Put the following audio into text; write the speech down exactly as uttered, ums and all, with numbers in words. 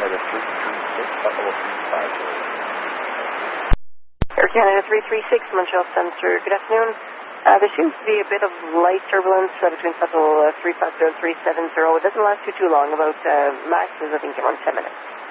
Canada three three six, Buffalo three five zero. Air Canada three three six, Montreal Center. Good afternoon. Uh, there seems to be a bit of light turbulence uh, between Buffalo uh, three five zero and three seven zero. It doesn't last too, too long, about uh, max is, I think, around ten minutes.